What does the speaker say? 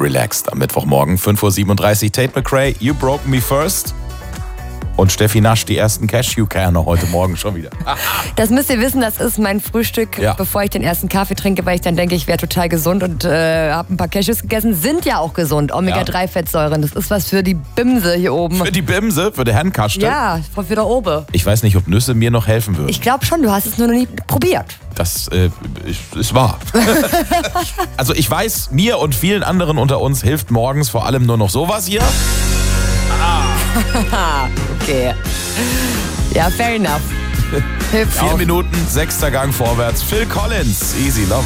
relaxed am Mittwochmorgen. 5.37 Uhr, Tate McRae, You Broke Me First. Und Steffi Nasch, die ersten Cashewkerne heute Morgen schon wieder. Das müsst ihr wissen, das ist mein Frühstück, bevor ich den ersten Kaffee trinke, weil ich dann denke, ich wäre total gesund und habe ein paar Cashews gegessen. Sind ja auch gesund, Omega-3-Fettsäuren. Das ist was für die Bimse hier oben. Für die Bimse, für die Herrenkaste? Ja, für da oben. Ich weiß nicht, ob Nüsse mir noch helfen würden. Ich glaube schon, du hast es nur noch nie probiert. Das ist wahr. Also ich weiß, mir und vielen anderen unter uns hilft morgens vor allem nur noch sowas hier. Okay. Ja, fair enough. 4 Minuten, 6. Gang vorwärts. Phil Collins, Easy Lover.